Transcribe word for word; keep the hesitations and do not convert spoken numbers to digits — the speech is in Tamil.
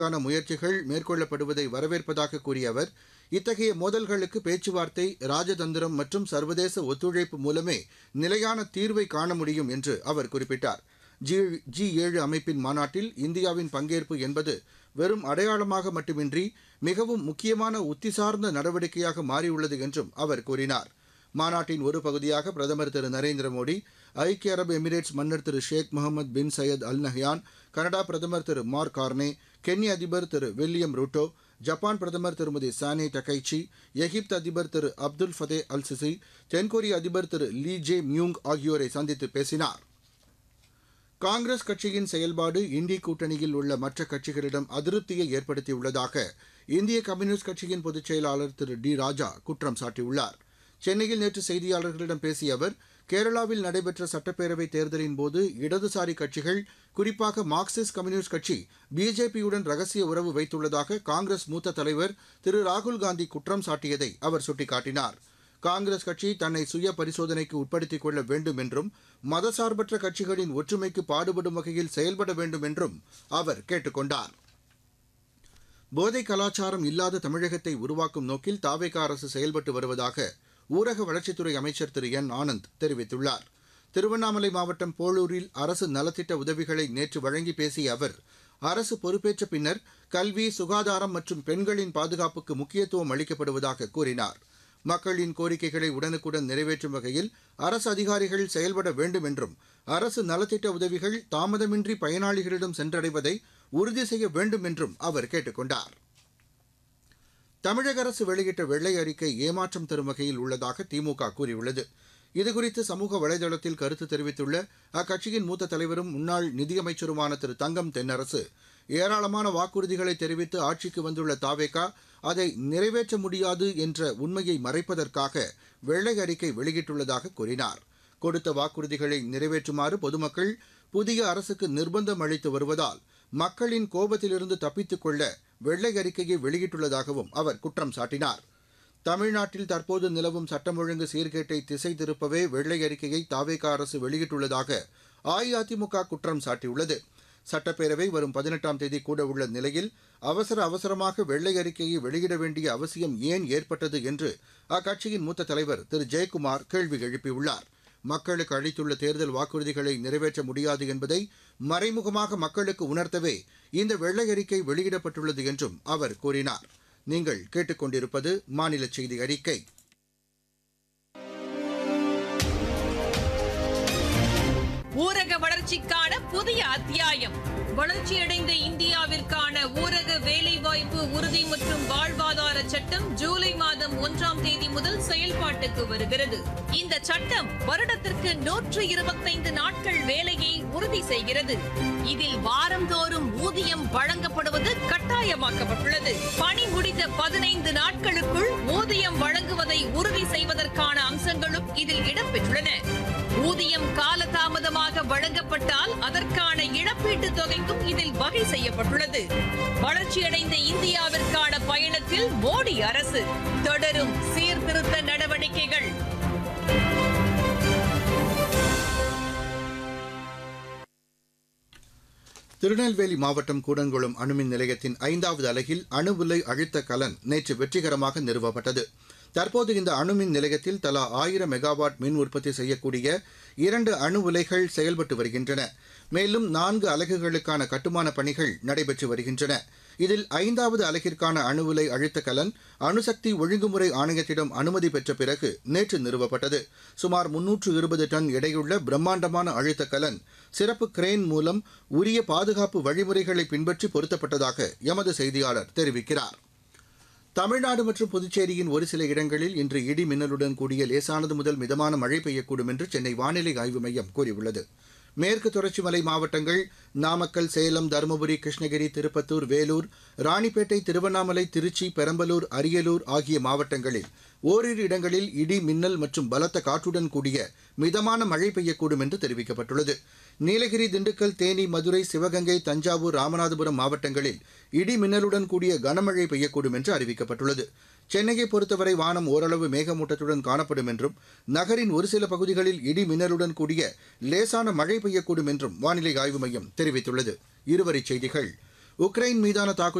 முயற்சிகள் மேற்கொள்ளப்படுவதை வரவேற்பதாக கூறிய அவர், இத்தகைய மோதல்களுக்கு பேச்சுவார்த்தை, ராஜதந்திரம் மற்றும் சர்வதேச ஒத்துழைப்பு மூலமே நிலையான தீர்வை காண முடியும் என்று அவர் குறிப்பிட்டார். ஜி ஜி ஏழு அமைப்பின் மாநாட்டில் இந்தியாவின் பங்கேற்பு என்பது வெறும் அடையாளமாக மட்டுமின்றி மிகவும் முக்கியமான உத்திசார்ந்த நடவடிக்கையாக மாறியுள்ளது என்றும் அவர் கூறினார். மாநாட்டின் ஒரு பகுதியாக பிரதமர் திரு நரேந்திர மோடி, ஐக்கிய அரபு எமிரேட்ஸ் மன்னர் திரு ஷேக் முகமது பின் சையத் அல் நஹ்யான், கனடா பிரதமர் திரு மார்க் கார்னே, கென்யா அதிபர் திரு வில்லியம் ரூட்டோ, ஜப்பான் பிரதமர் திருமதி சானே டகைச்சி, எகிப்து அதிபர் திரு அப்துல் ஃபதே அல் சிசி, தென்கொரிய அதிபர் திரு லீ ஜே மியூங் ஆகியோரை சந்தித்து பேசினார். காங்கிரஸ் கட்சியின் செயல்பாடு இந்திய கூட்டணியில் உள்ள மற்ற கட்சிகளிடம் அதிருப்தியை ஏற்படுத்தியுள்ளதாக இந்திய கம்யூனிஸ்ட் கட்சியின் பொதுச் செயலாளர் திரு டி ராஜா குற்றம் சாட்டியுள்ளார். சென்னையில் நேற்று செய்தியாளர்களிடம் பேசிய அவர், கேரளாவில் நடைபெற்ற சட்டப்பேரவைத் தேர்தலின் போது இடதுசாரி கட்சிகள், குறிப்பாக மார்க்சிஸ்ட் கம்யூனிஸ்ட் கட்சி பிஜேபியுடன் ரகசிய உறவு வைத்துள்ளதாக காங்கிரஸ் மூத்த தலைவர் திரு ராகுல்காந்தி குற்றம் சாட்டியதை அவர் சுட்டிக்காட்டினார். காங்கிரஸ் கட்சி தன்னை சுய பரிசோதனைக்கு உட்படுத்திக் கொள்ள வேண்டும் என்றும், மதசார்பற்ற கட்சிகளின் ஒற்றுமைக்கு பாடுபடும் வகையில் செயல்பட வேண்டும் என்றும் அவர் கேட்டுக் கொண்டார். போதை கலாச்சாரம் இல்லாத தமிழகத்தை உருவாக்கும் நோக்கில் தாவேகா அரசு செயல்பட்டு வருவதாக ஊரக வளர்ச்சித்துறை அமைச்சர் திரு என் ஆனந்த் தெரிவித்துள்ளார். திருவண்ணாமலை மாவட்டம் போளூரில் அரசு நலத்திட்ட உதவிகளை நேற்று வழங்கி பேசிய அவர், அரசு பொறுப்பேற்ற பின்னர் கல்வி, சுகாதாரம் மற்றும் பெண்களின் பாதுகாப்புக்கு முக்கியத்துவம் அளிக்கப்படுவதாக கூறினார். மக்களின் கோரிக்கைகளை உடனுக்குடன் நிறைவேற்றும் வகையில் அரசு அதிகாரிகள் செயல்பட வேண்டும் என்றும், அரசு நலத்திட்ட உதவிகள் தாமதமின்றி பயனாளிகளிடம் சென்றடைவதை உறுதி செய்ய வேண்டும் என்றும் அவர் கேட்டுக் கொண்டார். தமிழக அரசு வெளியிட்ட வெள்ளை அறிக்கை ஏமாற்றம் தரும் வகையில் உள்ளதாக திமுக கூறியுள்ளது. இதுகுறித்து சமூக வலைதளத்தில் கருத்து தெரிவித்துள்ள அக்கட்சியின் மூத்த தலைவரும் முன்னாள் நிதியமைச்சருமான திரு தங்கம் தென்னரசு, ஏராளமான வாக்குறுதிகளை தெரிவித்து ஆட்சிக்கு வந்துள்ள தாவேகா அதை நிறைவேற்ற முடியாது என்ற உண்மையை மறைப்பதற்காக வெள்ளை அறிக்கை வெளியிட்டுள்ளதாக கூறினார். கொடுத்த வாக்குறுதிகளை நிறைவேற்றுமாறு பொதுமக்கள் புதிய அரசுக்கு நிர்பந்தம் அளித்து வருவதால் மக்களின் கோபத்திலிருந்து தப்பித்துக் கொள்ள வெள்ளை அறிக்கையை வெளியிட்டுள்ளதாகவும் அவர் குற்றம் சாட்டினார். தமிழ்நாட்டில் தற்போது நிலவும் சட்டம் ஒழுங்கு சீர்கேட்டை திசை திருப்பவே வெள்ளை அறிக்கையை தாவேகா அரசு வெளியிட்டுள்ளதாக அஇஅதிமுக குற்றம் சாட்டியுள்ளது. சட்டப்பேரவை வரும் பதினெட்டாம் தேதி கூட உள்ள நிலையில் அவசர அவசரமாக வெள்ளை அறிக்கையை வெளியிட வேண்டிய அவசியம் ஏன் ஏற்பட்டது என்று அக்கட்சியின் மூத்த தலைவர் திரு ஜெயக்குமார் கேள்வி எழுப்பியுள்ளார். மக்களுக்கு அளித்துள்ள தேர்தல் வாக்குறுதிகளை நிறைவேற்ற முடியாது என்பதை மறைமுகமாக மக்களுக்கு உணர்த்தவே இந்த வெள்ளை அறிக்கை வெளியிடப்பட்டுள்ளது என்றும் அவர் கூறினார். நீங்கள் கேட்டுக்கொண்டிருப்பது மாநில செய்தி அறிக்கை. ஊரக வளர்ச்சிக்கான புதிய அத்தியாயம். வளர்ச்சியடைந்த இந்தியாவிற்கான ஊரக வேலைவாய்ப்பு உறுதி மற்றும் வாழ்வாதார சட்டம் ஜூலை மாதம் ஒன்றாம் தேதி முதல் செயல்பாட்டுக்கு வருகிறது. இந்த சட்டம் வருடத்திற்கு நூற்று இருபத்தைந்து நாட்கள் வேலையை உறுதி செய்கிறது. இதில் வாரந்தோறும் ஊதியம் வழங்கப்படுவது கட்டாயமாக்கப்பட்டுள்ளது. பணி முடிந்த பதினைந்து நாட்களுக்குள் ஊதியம் வழங்குவதை உறுதி செய்வதற்கான அம்சங்களும் இதில் இடம்பெற்றுள்ளன. ஊதியம் காலதாமதமாக வழங்கப்பட்டால் அதற்கான இழப்பீட்டுத் தொகைக்கும் இதில் வகை செய்யப்பட்டுள்ளது. வளர்ச்சியடைந்த இந்தியாவிற்கான பயணத்தில் மோடி அரசு தொடரும் சீர்திருத்த நடவடிக்கைகள். திருநெல்வேலி மாவட்டம் கூடங்குளம் அணுமின் நிலையத்தின் ஐந்தாவது அலகில் அணு உலை அழுத்த கலன் நேற்று வெற்றிகரமாக நிறுவப்பட்டது. தற்போது இந்த அணுமின் நிலையத்தில் தலா ஆயிரம் மெகாவாட் மின் உற்பத்தி செய்யக்கூடிய இரண்டு அணு உலைகள் செயல்பட்டு வருகின்றன. மேலும் நான்கு அலகுகளுக்கான கட்டுமான பணிகள் நடைபெற்று வருகின்றன. இதில் ஐந்தாவது அலகிற்கான அணு உலை அழுத்த கலன் அணுசக்தி ஒழுங்குமுறை ஆணையத்திடம் அனுமதி பெற்ற பிறகு நேற்று நிறுவப்பட்டது. சுமார் முன்னூற்று இருபது டன் எடையுள்ள பிரம்மாண்டமான அழுத்த கலன் சிறப்பு கிரேன் மூலம் உரிய பாதுகாப்பு வழிமுறைகளை பின்பற்றி பொருத்தப்பட்டதாக எமது செய்தியாளர் தெரிவிக்கிறார். தமிழ்நாடு மற்றும் புதுச்சேரியின் ஒரு சில இடங்களில் இன்று இடி மின்னலுடன் கூடிய லேசானது முதல் மிதமான மழை பெய்யக்கூடும் என்று சென்னை வானிலை ஆய்வு மையம் கூறியுள்ளது. மேற்கு தொடர்ச்சி மலை மாவட்டங்கள் நாமக்கல், சேலம், தருமபுரி, கிருஷ்ணகிரி, திருப்பத்தூர், வேலூர், ராணிப்பேட்டை, திருவண்ணாமலை, திருச்சி, பெரம்பலூர், அரியலூர் ஆகிய மாவட்டங்களில் ஓரிரு இடங்களில் இடி மின்னல் மற்றும் பலத்த காற்றுடன் கூடிய மிதமான மழை பெய்யக்கூடும் என்று தெரிவிக்கப்பட்டுள்ளது. நீலகிரி, திண்டுக்கல், தேனி, மதுரை, சிவகங்கை, தஞ்சாவூர், ராமநாதபுரம் மாவட்டங்களில் இடி மின்னலுடன் கூடிய கனமழை பெய்யக்கூடும் என்று அறிவிக்கப்பட்டுள்ளது. சென்னையை பொறுத்தவரை வானம் ஓரளவு மேகமூட்டத்துடன் காணப்படும் என்றும் நகரின் ஒரு சில பகுதிகளில் இடி மின்னலுடன் கூடிய லேசான மழை பெய்யக்கூடும் என்றும் வானிலை ஆய்வு மையம் தெரிவித்துள்ளது. இருவரிச் செய்திகள். உக்ரைன் மீதான தாக்குதல்